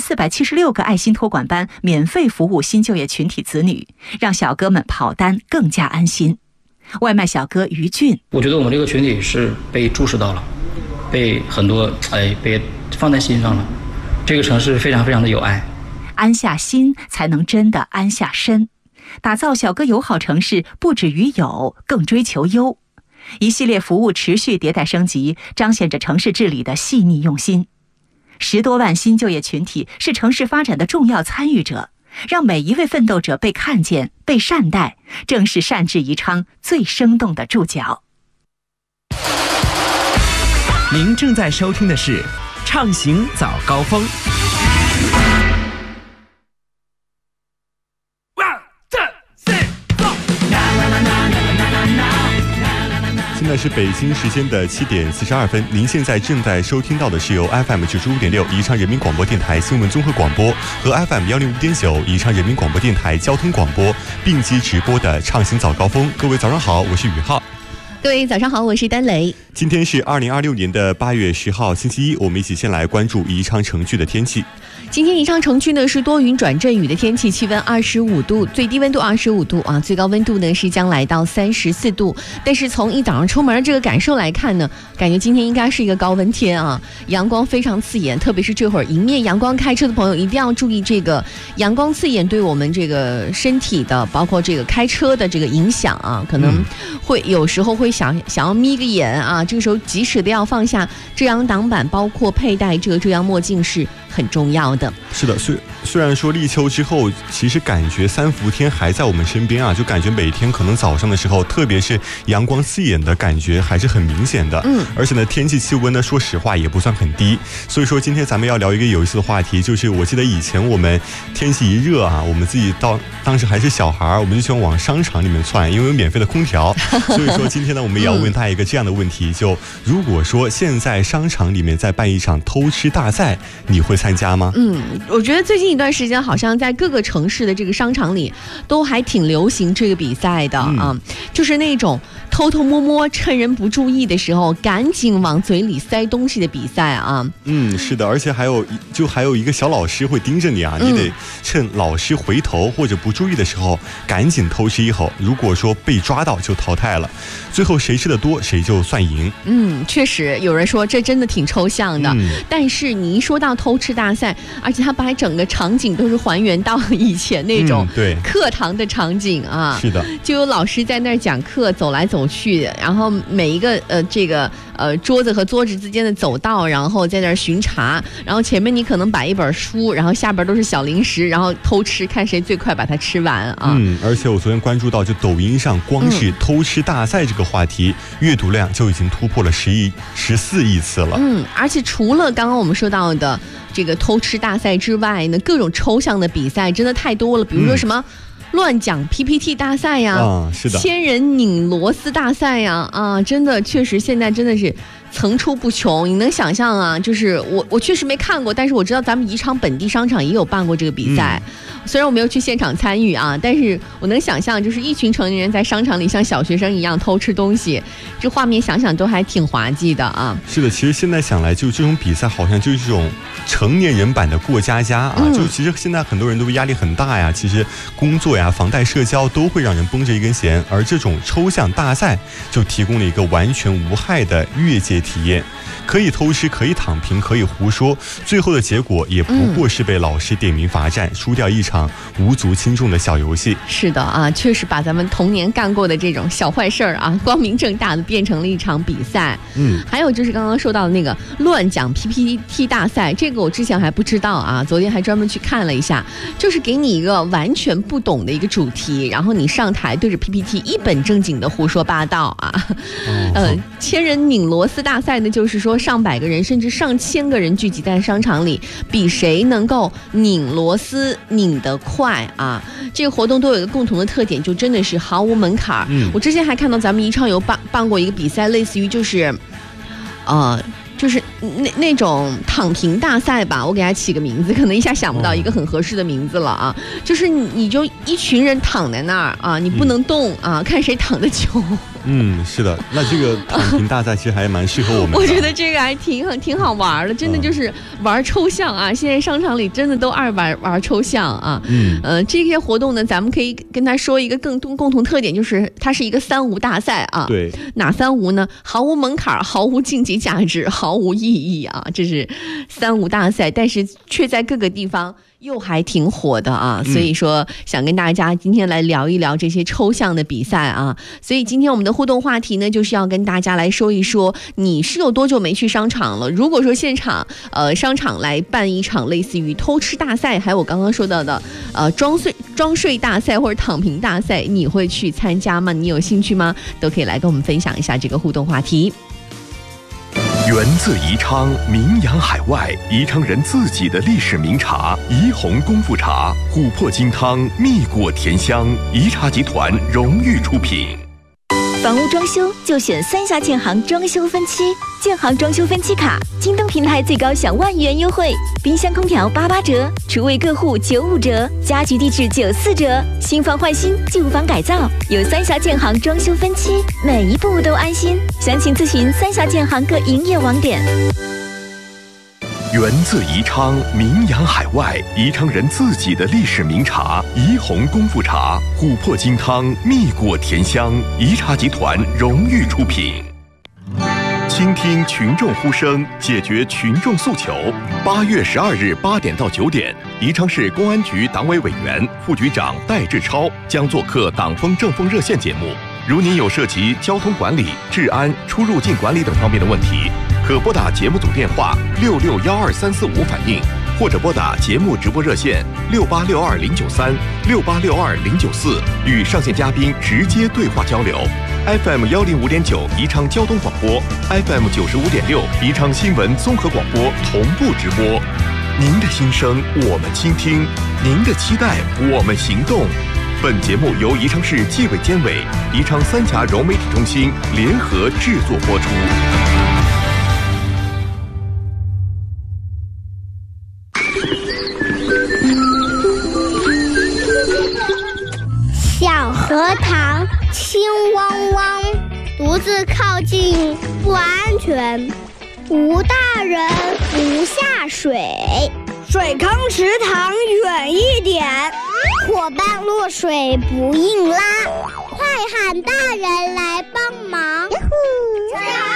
1476个爱心托管班免费服务新就业群体子女，让小哥们跑单更加安心。外卖小哥于俊， 我觉得我们这个群体是被注视到了，被很多被放在心上了。这个城市非常非常的有爱， 安下心才能真的安下身。打造小哥友好城市，不止于有，更追求优。一系列服务持续迭代升级，彰显着城市治理的细腻用心。10多万新就业群体是城市发展的重要参与者，让每一位奋斗者被看见、被善待，正是善治宜昌最生动的注脚。 您正在收听的是《畅行早高峰》。 现在是北京时间的7点42分，您现在正在收听到的是由 FM 95.6宜昌人民广播电台新闻综合广播和 FM 105.9宜昌人民广播电台交通广播并机直播的畅行早高峰。各位早上好，我是宇浩。 各位早上好，我是丹雷。 今天是2026年的8月10号星期一，我们一起先来关注宜昌城区的天气。 今天宜昌城区呢是多云转阵雨的天气，气温25度，最低温度25度啊，最高温度呢是将来到34度。但是从一早上出门的这个感受来看呢，感觉今天应该是一个高温天啊，阳光非常刺眼，特别是这会儿迎面阳光开车的朋友一定要注意这个阳光刺眼对我们这个身体的，包括这个开车的这个影响啊，可能会有时候会想要眯个眼啊，这个时候及时的要放下遮阳挡板，包括佩戴这个遮阳墨镜是很重要的。 是的，虽然说立秋之后，其实感觉3伏天还在我们身边啊，就感觉每天可能早上的时候，特别是阳光刺眼的感觉还是很明显的。而且呢，天气气温呢，说实话也不算很低。所以说今天咱们要聊一个有意思的话题，就是我记得以前我们天气一热啊，我们自己当时还是小孩，我们就喜欢往商场里面窜，因为有免费的空调。所以说今天呢，我们也要问大家一个这样的问题，就如果说现在商场里面在办一场偷吃大赛，你会参加吗？ 我觉得最近一段时间好像在各个城市的这个商场里都还挺流行这个比赛的啊，就是那种偷偷摸摸趁人不注意的时候赶紧往嘴里塞东西的比赛啊。 是的，而且还有一个小老师会盯着你啊，你得趁老师回头或者不注意的时候赶紧偷吃一口，如果说被抓到就淘汰了，最后谁吃的多谁就算赢。 确实有人说这真的挺抽象的，但是你一说到偷吃大赛，而且他把整个场景都是还原到以前那种课堂的场景啊。 是的， 就有老师在那儿讲课，走来走去，然后每一个桌子和桌子之间的走道，然后在那儿巡查，然后前面你可能摆一本书，然后下边都是小零食，然后偷吃，看谁最快把它吃完啊。 而且我昨天关注到，就抖音上光是偷吃大赛这个话题，阅读量就已经突破了14亿次了。 而且除了刚刚我们说到的这个偷吃大赛之外呢，各种抽象的比赛真的太多了，比如说什么乱讲 PPT 大赛呀， 是的， 千人拧螺丝大赛呀，真的确实现在真的是层出不穷。你能想象啊，就是我确实没看过，但是我知道咱们宜昌本地商场也有办过这个比赛，虽然我没有去现场参与啊，但是我能想象，就是一群成年人在商场里像小学生一样偷吃东西，这画面想想都还挺滑稽的啊。 是的，其实现在想来，就这种比赛好像就是这种成年人版的过家家啊。就其实现在很多人都压力很大呀，其实工作呀、房贷、社交都会让人绷着一根弦，而这种抽象大赛就提供了一个完全无害的越界体验。可以偷吃，可以躺平，可以胡说，最后的结果也不过是被老师点名罚站，输掉一场无足轻重的小游戏。 是的啊，确实把咱们童年干过的这种小坏事啊，光明正大的变成了一场比赛。还有就是刚刚说到的那个乱讲 PPT 大赛，这个我之前还不知道啊，昨天还专门去看了一下，就是给你一个完全不懂的一个主题，然后你上台对着 PPT 一本正经的胡说八道啊。千人拧螺丝大赛呢，就是说上百个人甚至上千个人聚集在商场里，比谁能够拧螺丝拧得快啊。这个活动都有一个共同的特点，就真的是毫无门槛。我之前还看到咱们宜昌有办过一个比赛，类似于就是那种躺平大赛吧，我给它起个名字，可能一下想不到一个很合适的名字了啊。就是你就一群人躺在那儿啊，你不能动啊，看谁躺得久。 是的，那这个躺平大赛其实还蛮适合我们的。 我觉得这个还挺好玩的，真的就是玩抽象啊！现在商场里真的都爱玩抽象啊。这些活动呢，咱们可以跟他说一个共同特点，就是它是一个3无大赛啊。 对， 哪3无呢？毫无门槛，毫无竞技价值，毫无意义啊！这是3无大赛，但是却在各个地方又还挺火的啊，所以说想跟大家今天来聊一聊这些抽象的比赛啊。所以今天我们的互动话题呢，就是要跟大家来说一说，你是有多久没去商场了？如果说现场商场来办一场类似于偷吃大赛，还有我刚刚说到的装睡大赛或者躺平大赛，你会去参加吗？你有兴趣吗？都可以来跟我们分享一下这个互动话题。 源自宜昌，名扬海外，宜昌人自己的历史名茶宜红功夫茶，琥珀金汤，蜜果甜香，宜茶集团荣誉出品。 房屋装修就选3峡建行装修分期，建行装修分期卡，京东平台最高享1万元优惠，冰箱空调88折，厨卫各户95折，家居地质94折，新房换新，旧房改造，有3峡建行装修分期，每一步都安心。详情咨询3峡建行各营业网点。 源自宜昌，名扬海外，宜昌人自己的历史名茶宜红功夫茶，琥珀金汤，蜜果甜香，宜茶集团荣誉出品。倾听群众呼声，解决群众诉求。8月12日8点到9点，宜昌市公安局党委委员、副局长戴志超将做客党风政风热线节目。如您有涉及交通管理、治安、出入境管理等方面的问题，可拨打节目组电话6612-345反映，或者拨打节目直播热线6862-093、6862-094，与上线嘉宾直接对话交流。FM 105.9宜昌交通广播， FM 95.6宜昌新闻综合广播同步直播。您的心声我们倾听，您的期待我们行动。本节目由宜昌市纪委监委、宜昌3峡融媒体中心联合制作播出。 小荷塘清汪汪，独自靠近不安全，无大人不下水，水坑池塘远一点，伙伴落水不硬拉，快喊大人来帮